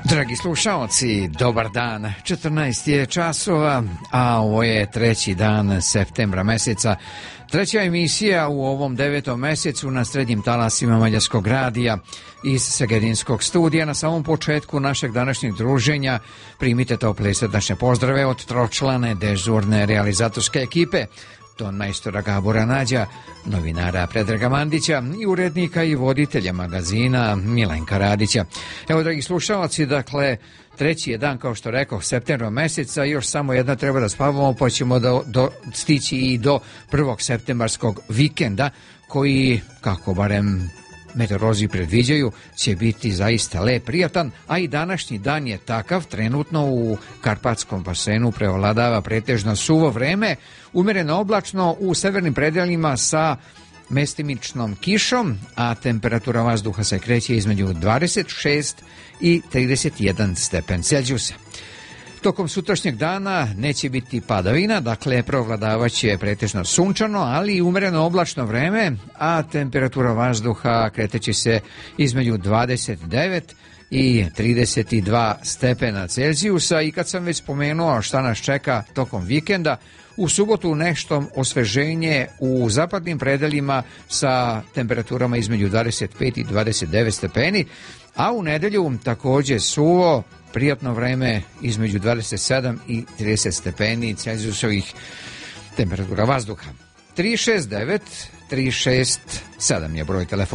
Dragi slušaoci, dobar dan. 14 je časova, a ovo je treći dan septembra meseca. Treća emisija u ovom 9. mesecu na srednjim talasima Mađarskog radija iz Segedinskog studija. Na samom početku našeg današnjeg druženja primite tople srdačne pozdrave od tročlane dežurne realizatorske ekipe. Ton majstora Gabora Nađa, novinara Predraga Mandića i urednika i voditelja magazina Milenka Radića. Evo, dragi slušalci, dakle, treći je dan, kao što rekao, septembra meseca, još samo jedna treba da spavamo, pa ćemo stići i do 1. septembarskog vikenda, koji, kako barem meteorolozi predviđaju, će biti zaista lep, prijatan, a i današnji dan je takav. Trenutno u Karpatskom basenu prevladava pretežno suvo vreme, umereno oblačno u severnim predelima sa mestimičnom kišom, a temperatura vazduha se kreće između 26 i 31 stepen Celzijusa. Tokom sutrašnjeg dana neće biti padavina, dakle prevladavaće pretežno sunčano, ali i umereno oblačno vreme, a temperatura vazduha kreteće se između 29 i 32 stepena Celzijusa. I kad sam već spomenuo šta nas čeka tokom vikenda, u subotu nešto osveženje u zapadnim predelima sa temperaturama između 25 i 29 stepeni, a u nedelju također suvo, prijatno vreme između 27 i 30 stepeni Celzijusovih temperatura vazduha. 369 367 je broj telefona.